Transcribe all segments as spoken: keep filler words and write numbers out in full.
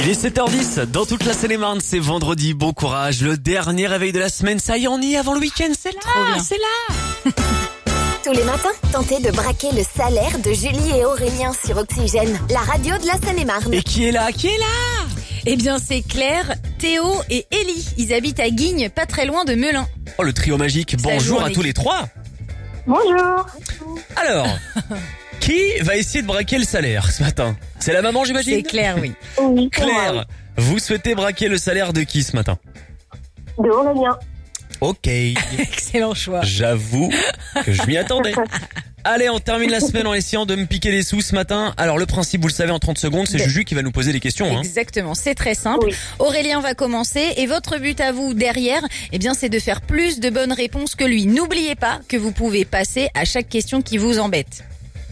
Il est sept heures dix, dans toute la Seine-et-Marne, c'est vendredi, bon courage, le dernier réveil de la semaine, ça y est, on y est avant le week-end, c'est là, c'est là. Tous les matins, tentez de braquer le salaire de Julie et Aurélien sur Oxygène, la radio de la Seine-et-Marne. Et qui est là, qui est là? Eh bien, c'est Claire, Théo et Ellie. Ils habitent à Guignes, pas très loin de Melun. Oh, le trio magique, bonjour à journée. tous les trois. Bonjour. Alors, qui va essayer de braquer le salaire ce matin? C'est la maman, j'imagine? C'est Claire, oui. Oui, c'est Claire, moi. vous souhaitez braquer le salaire de qui ce matin? De Aurélien. Ok, Excellent choix. j'avoue que je m'y attendais. Allez, on termine la semaine en essayant de me piquer des sous ce matin. Alors le principe, vous le savez, en trente secondes, c'est De- Juju qui va nous poser des questions. Hein. Exactement, c'est très simple. Oui. Aurélien va commencer et votre but à vous derrière, eh bien, c'est de faire plus de bonnes réponses que lui. N'oubliez pas que vous pouvez passer à chaque question qui vous embête.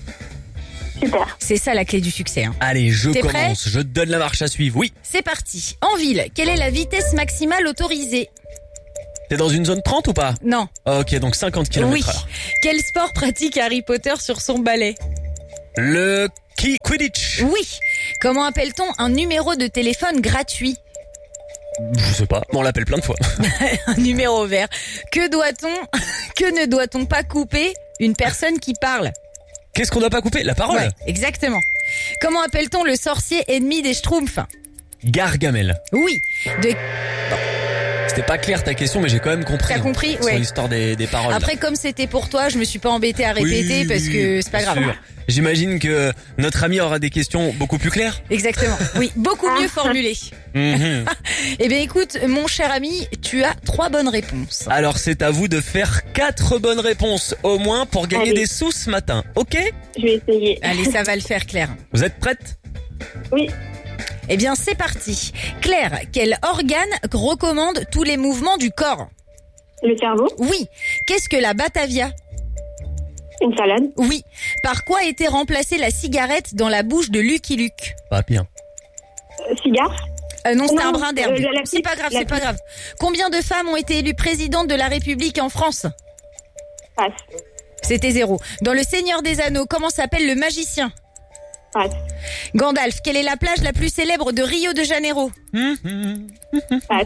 Super. C'est ça la clé du succès. Hein. Allez, je T'es prêt? commence, je donne la marche à suivre. Oui, C'est parti. En ville, quelle est la vitesse maximale autorisée? t'es dans une zone trente ou pas? Non. Ok, donc cinquante kilomètres Oui. heure. Quel sport pratique Harry Potter sur son balai? Le qui Quidditch. Oui. Comment appelle-t-on un numéro de téléphone gratuit? Je sais pas, on l'appelle plein de fois. Un numéro vert. Que doit-on, que ne doit-on pas couper une personne qui parle? Qu'est-ce qu'on doit pas couper? La parole. Ouais, exactement. Comment appelle-t-on le sorcier ennemi des Schtroumpfs? Gargamel. Oui. De... C'était pas clair ta question, mais j'ai quand même compris. T'as hein, compris? sur Ouais. l'histoire des, des paroles. là. Après, comme c'était pour toi, je me suis pas embêtée à répéter Oui, parce oui, que c'est pas bien grave. sûr. J'imagine que notre ami aura des questions beaucoup plus claires. Exactement. Oui, beaucoup mieux formulées. Mhm. Eh bien, écoute, mon cher ami, tu as trois bonnes réponses. Alors c'est à vous de faire quatre bonnes réponses au moins pour gagner Allez. des sous ce matin. Ok? Je vais essayer. Allez, ça va le faire, Claire. Vous êtes prête? Oui. Eh bien, c'est parti. Claire, quel organe recommande tous les mouvements du corps? Le cerveau. Oui. Qu'est-ce que la Batavia? Une salade. Oui. Par quoi a été remplacée la cigarette dans la bouche de Lucky Luke? Pas bien. Euh, cigare. euh, Non, c'est Non, un brin d'herbe. euh, la- la C'est petite- pas grave, la c'est pas petite. grave. Combien de femmes ont été élues présidentes de la République en France? Passe. C'était zéro. Dans Le Seigneur des Anneaux, comment s'appelle le magicien? Passe. Gandalf, quelle est la plage la plus célèbre de Rio de Janeiro? Mhm. Passe.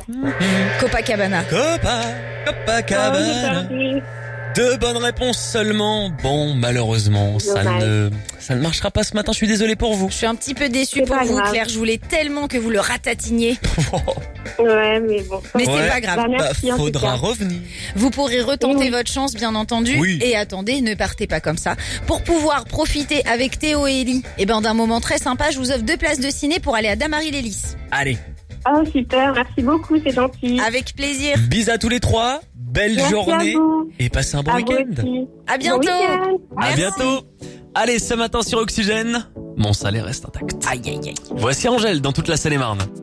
Copa, Oh, Copacabana. j'ai Copacabana. perdu. Deux bonnes réponses seulement. Bon, malheureusement, ça Dommage. ne, ça ne marchera pas ce matin. Je suis désolé pour vous. Je suis un petit peu déçue C'est pour pas vous, grave. Claire. Je voulais tellement que vous le ratatiniez. Ouais, mais bon. Mais Ouais. c'est pas grave. Bah, Bah, merci en tout faudra cas. revenir. Vous pourrez retenter Oui. votre chance, bien entendu. Oui. Et attendez, ne partez pas comme ça. Pour pouvoir profiter avec Théo et Ellie, eh ben, d'un moment très sympa, je vous offre deux places de ciné pour aller à Damary-les-Lys. Allez, Oh, super. Merci beaucoup. C'est gentil. Avec plaisir. bis à tous les trois. Belle Merci journée. à vous. Et passez un bon À vous week-end. aussi. À bientôt. Bon week-end. À Merci. bientôt. Allez, ce matin sur Oxygène, mon salaire reste intact. Aïe, aïe, aïe. Voici Angèle dans toute la Seine-et-Marne.